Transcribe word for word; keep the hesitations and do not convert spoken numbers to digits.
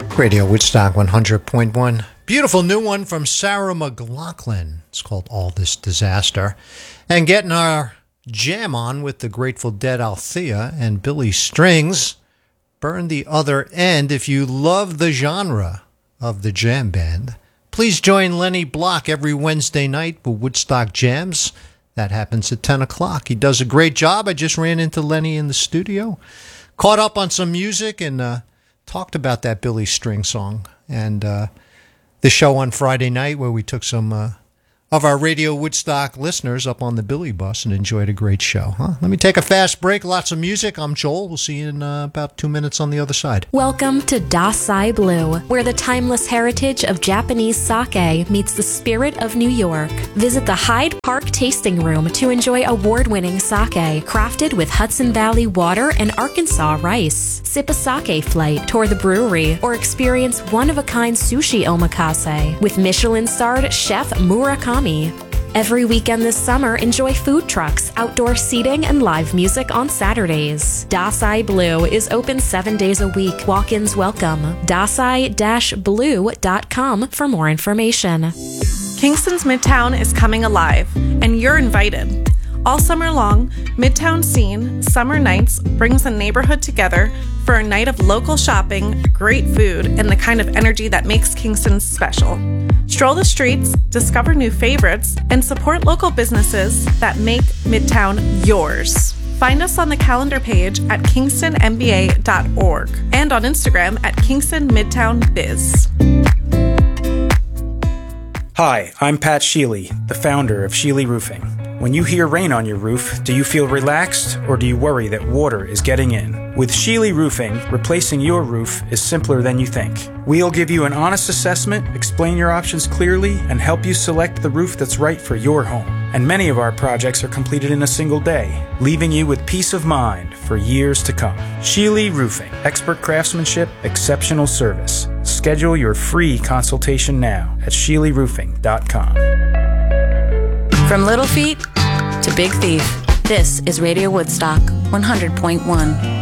Radio Woodstock one hundred point one. Beautiful new one from Sarah McLachlan. It's called All This Disaster. And getting our jam on with the Grateful Dead Althea and Billy Strings. Burn the Other End. If you love the genre of the jam band, please join Lenny Block every Wednesday night for Woodstock Jams. That happens at ten o'clock. He does a great job. I just ran into Lenny in the studio, caught up on some music, and uh, talked about that Billy String song. And uh, the show on Friday night where we took some uh, of our Radio Woodstock listeners up on the Billy bus and enjoyed a great show. Huh? Let me take a fast break. Lots of music. I'm Joel. We'll see you in uh, about two minutes on the other side. Welcome to Dasai Blue, where the timeless heritage of Japanese sake meets the spirit of New York. Visit the Hyde Park Tasting Room to enjoy award-winning sake crafted with Hudson Valley water and Arkansas rice. Sip a sake flight, tour the brewery, or experience one-of-a-kind sushi omakase with Michelin-starred chef Murakami. Every weekend this summer, enjoy food trucks, outdoor seating, and live music on Saturdays. Dasai Blue is open seven days a week. Walk-ins welcome. dasai dash blue dot com for more information. Kingston's Midtown is coming alive, and you're invited. All summer long, Midtown Scene Summer Nights brings the neighborhood together for a night of local shopping, great food, and the kind of energy that makes Kingston special. Stroll the streets, discover new favorites, and support local businesses that make Midtown yours. Find us on the calendar page at kingston m b a dot org and on Instagram at Kingston Midtown Biz. Hi, I'm Pat Sheely, the founder of Sheely Roofing. When you hear rain on your roof, do you feel relaxed or do you worry that water is getting in? With Sheely Roofing, replacing your roof is simpler than you think. We'll give you an honest assessment, explain your options clearly, and help you select the roof that's right for your home. And many of our projects are completed in a single day, leaving you with peace of mind for years to come. Sheely Roofing. Expert craftsmanship, exceptional service. Schedule your free consultation now at sheely roofing dot com. From Little Feat to Big Thief, this is Radio Woodstock one hundred point one.